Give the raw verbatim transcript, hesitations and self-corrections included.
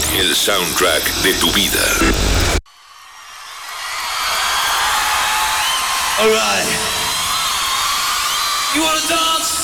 el soundtrack de tu vida. All right. You wanna dance?